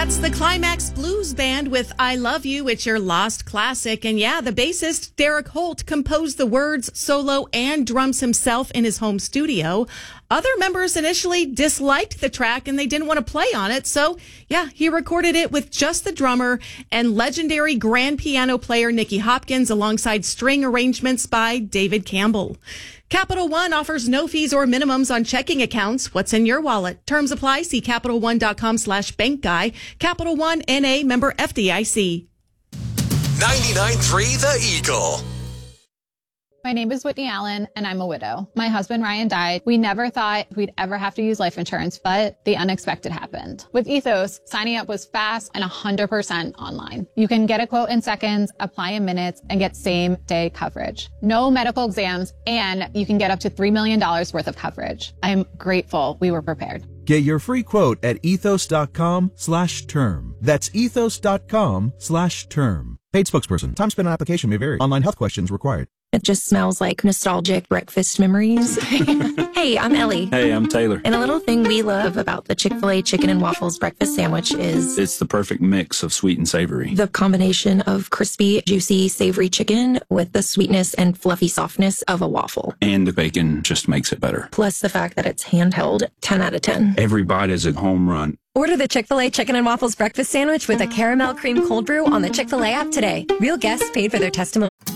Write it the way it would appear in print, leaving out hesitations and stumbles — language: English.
That's the Climax Blues Band with I Love You. It's your lost classic. And yeah, the bassist Derek Holt composed the words, solo, and drums himself in his home studio. Other members initially disliked the track and they didn't want to play on it. So yeah, he recorded it with just the drummer and legendary grand piano player Nicky Hopkins alongside string arrangements by David Campbell. Capital One offers no fees or minimums on checking accounts. What's in your wallet? Terms apply. See CapitalOne.com/bank guy. Capital One NA, member FDIC. 99.3 The Eagle. My name is Whitney Allen, and I'm a widow. My husband, Ryan, died. We never thought we'd ever have to use life insurance, but the unexpected happened. With Ethos, signing up was fast and 100% online. You can get a quote in seconds, apply in minutes, and get same-day coverage. No medical exams, and you can get up to $3 million worth of coverage. I'm grateful we were prepared. Get your free quote at ethos.com/term. That's ethos.com/term. Paid spokesperson. Time spent on application may vary. Online health questions required. It just smells like nostalgic breakfast memories. Hey, I'm Ellie. Hey, I'm Taylor. And a little thing we love about the Chick-fil-A chicken and waffles breakfast sandwich is it's the perfect mix of sweet and savory. The combination of crispy, juicy, savory chicken with the sweetness and fluffy softness of a waffle. And the bacon just makes it better. Plus the fact that it's handheld, 10 out of 10. Every bite is a home run. Order the Chick-fil-A Chicken and Waffles breakfast sandwich with a caramel cream cold brew on the Chick-fil-A app today. Real guests paid for their testimony.